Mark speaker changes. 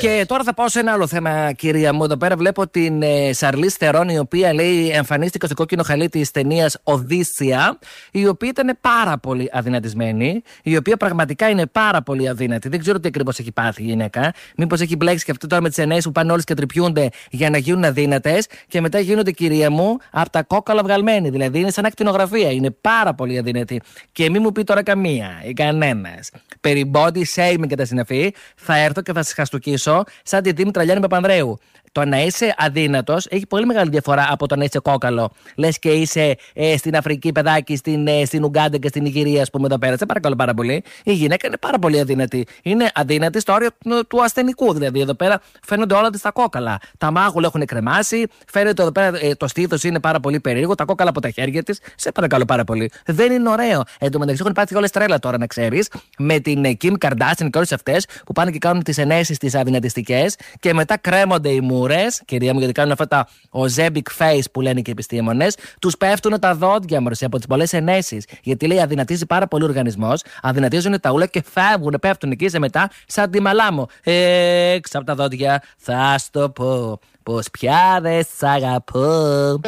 Speaker 1: Και τώρα θα πάω σε ένα άλλο θέμα, κυρία μου. Εδώ πέρα βλέπω την Σαρλίζ Θερόν, η οποία λέει εμφανίστηκε στο κόκκινο χαλί της ταινίας Οδύσσια, η οποία ήταν πάρα πολύ αδυνατισμένη, η οποία πραγματικά είναι πάρα πολύ αδύνατη. Δεν ξέρω τι ακριβώς έχει πάθει η γυναίκα. Μήπως έχει μπλέξει και αυτό τώρα με τις ενέσεις που πάνε όλες και τρυπιούνται για να γίνουν αδύνατες και μετά γίνονται, κυρία μου, από τα κόκκαλα βγαλμένοι. Δηλαδή είναι σαν ακτινογραφία. Είναι πάρα πολύ αδύνατη. Και μην μου πει τώρα καμία ή κανένας περί body shaming και τα συναφή, θα έρθω και θα σας χαστούκίσω σαν τη Δήμητρα Λιάννη Παπανδρέου. Το να είσαι αδύνατος έχει πολύ μεγάλη διαφορά από το να είσαι κόκαλο. Λες και είσαι στην Αφρική, παιδάκι, στην Ουγκάντα και στην Ιγυρία, ας πούμε, εδώ πέρα. Σε παρακαλώ πάρα πολύ. Η γυναίκα είναι πάρα πολύ αδύνατη. Είναι αδύνατη στο όριο του ασθενικού. Δηλαδή, εδώ πέρα φαίνονται όλα της τα κόκαλα. Τα μάγουλα έχουν κρεμάσει. Φαίνεται εδώ πέρα το στήθος είναι πάρα πολύ περίεργο. Τα κόκαλα από τα χέρια της. Σε παρακαλώ πάρα πολύ. Δεν είναι ωραίο. Εν τω μεταξύ έχουν πάθει όλες τρέλα τώρα, να ξέρεις. Με την Kim Kardashian και όλες αυτές που πάνε και κάνουν τις ενέσεις τις αδυνατιστικές και μετά κρέμονται οι μούρες, κυρία μου, γιατί κάνουν αυτά τα Ozempic face που λένε και οι επιστήμονες. Τους πέφτουν τα δόντια, μωρέ, από τις πολλές ενέσεις. Γιατί λέει αδυνατίζει πάρα πολύ ο οργανισμός, αδυνατίζουν τα ούλα και φεύγουν, πέφτουν εκεί σε μετά σαν τη μαλάμο. Έξω από τα δόντια θα σου το πω πως πια δεν σ' αγαπώ.